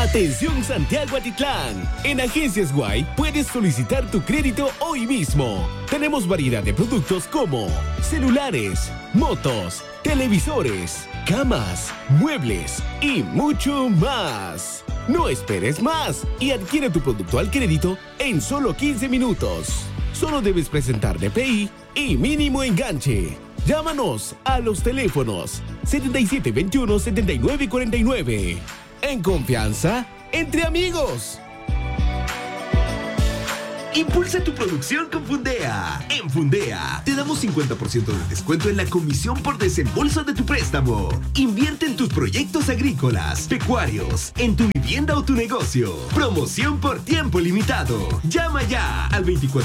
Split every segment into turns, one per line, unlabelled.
Atención Santiago Atitlán. En Agencias Guay puedes solicitar tu crédito hoy mismo. Tenemos variedad de productos como celulares, motos, televisores, camas, muebles y mucho más. No esperes más y adquiere tu producto al crédito en solo 15 minutos. Solo debes presentar DPI y mínimo enganche. Llámanos a los teléfonos 7721-7949. En confianza, entre amigos.
Impulsa tu producción con Fundea. En Fundea te damos 50% de descuento en la comisión por desembolso de tu préstamo. Invierte en tus proyectos agrícolas, pecuarios, en tu vivienda o tu negocio. Promoción por tiempo limitado. Llama ya al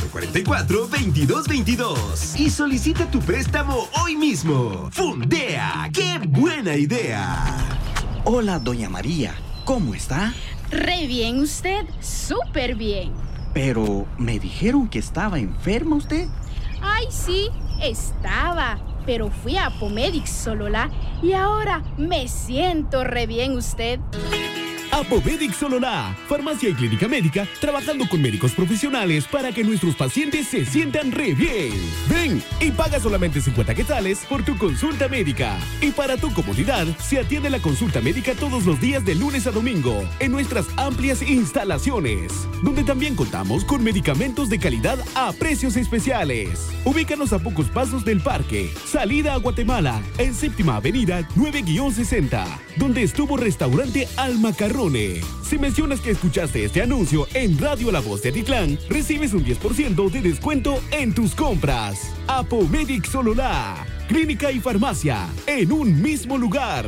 2444-2222 y solicita tu préstamo hoy mismo. Fundea, ¡qué buena idea!
Hola, doña María. ¿Cómo está?
Re bien, usted. Súper bien.
Pero me dijeron que estaba enferma usted.
Ay, sí, estaba. Pero fui a Apomedic Sololá y ahora me siento re bien, usted.
Apomedic Sololá, farmacia y clínica médica, trabajando con médicos profesionales para que nuestros pacientes se sientan re bien. Ven y paga solamente 50 quetzales por tu consulta médica. Y para tu comodidad, se atiende la consulta médica todos los días de lunes a domingo en nuestras amplias instalaciones, donde también contamos con medicamentos de calidad a precios especiales. Ubícanos a pocos pasos del parque, salida a Guatemala, en Séptima Avenida 9-60, donde estuvo restaurante Al Macarrón. Si mencionas que escuchaste este anuncio en Radio La Voz de Atitlán, recibes un 10% de descuento en tus compras. Apomedic Sololá, clínica y farmacia en un mismo lugar.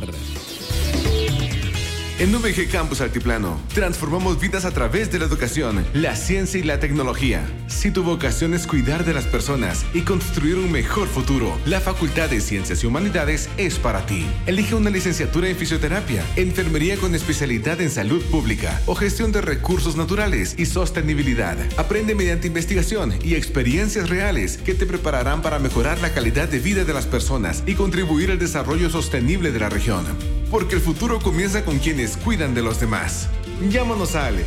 En VG Campus Altiplano, transformamos vidas a través de la educación, la ciencia y la tecnología. Si tu vocación es cuidar de las personas y construir un mejor futuro, la Facultad de Ciencias y Humanidades es para ti. Elige una licenciatura en fisioterapia, enfermería con especialidad en salud pública o gestión de recursos naturales y sostenibilidad. Aprende mediante investigación y experiencias reales que te prepararán para mejorar la calidad de vida de las personas y contribuir al desarrollo sostenible de la región. Porque el futuro comienza con quienes cuidan de los demás. Llámanos al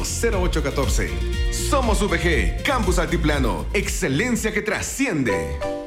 7931-0814. Somos VG, Campus Altiplano, excelencia que trasciende.